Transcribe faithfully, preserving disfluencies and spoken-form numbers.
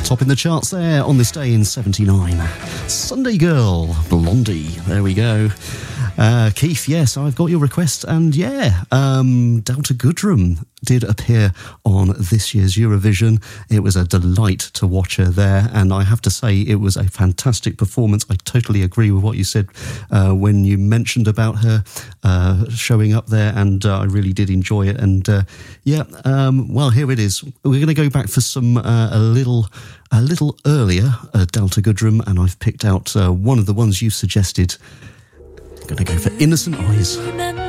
Top in the charts there on this day in seventy-nine. Sunday Girl, Blondie. There we go. Uh, Keith, yes, I've got your request, and yeah, um, Delta Goodrem did appear on this year's Eurovision. It was a delight to watch her there, and I have to say it was a fantastic performance. I totally agree with what you said uh, when you mentioned about her uh, showing up there, and uh, I really did enjoy it. And uh, yeah, um, well, here it is. We're going to go back for some uh, a little a little earlier uh, Delta Goodrem, and I've picked out uh, one of the ones you suggested. Going to go for Innocent Eyes.